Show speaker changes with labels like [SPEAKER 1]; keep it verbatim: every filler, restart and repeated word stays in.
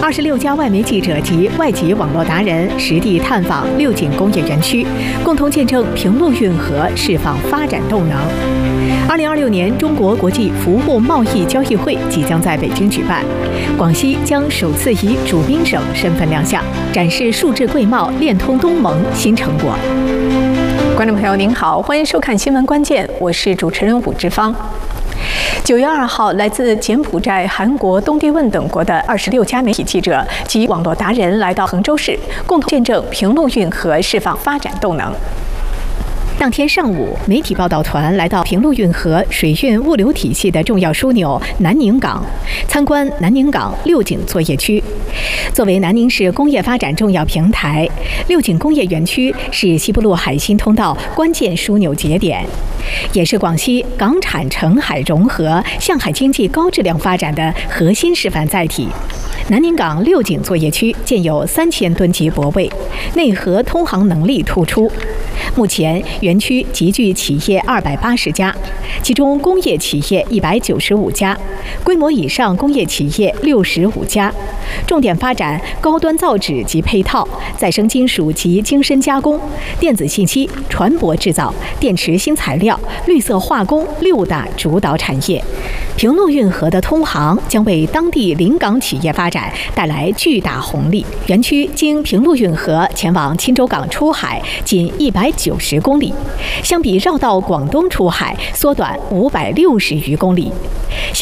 [SPEAKER 1] 二十六家外媒记者及外籍网络达人实地探访六井工业园区，共同见证平陆运河释放发展动能。二零二六年中国国际服务贸易交易会即将在北京举办，广西将首次以主宾省身份亮相，展示数字柜贸链通东盟新成果。观众朋友您好，欢迎收看新闻关键，我是主持人武志芳。九月二号，来自柬埔寨、韩国、东帝汶等国的二十六家媒体记者及网络达人来到衡州市，共同见证平陆运河释放发展动能。当天上午，媒体报道团来到平陆运河水运物流体系的重要枢纽南宁港，参观南宁港六井作业区。作为南宁市工业发展重要平台，六井工业园区是西部陆海新通道关键枢纽节点，也是广西港产城海融合、向海经济高质量发展的核心示范载体。南宁港六井作业区建有三千吨级泊位，内河通航能力突出。目前，园区集聚企业二百八十家，其中工业企业一百九十五家，规模以上工业企业六十五家，重点发展高端造纸及配套、再生金属及精深加工、电子信息、船舶制造、电池新材料、绿色化工六大主导产业。平陆运河的通航将为当地临港企业发展带来巨大红利。园区经平陆运河前往钦州港出海仅一百九十公里，相比绕道广东出海缩短五百六十余公里。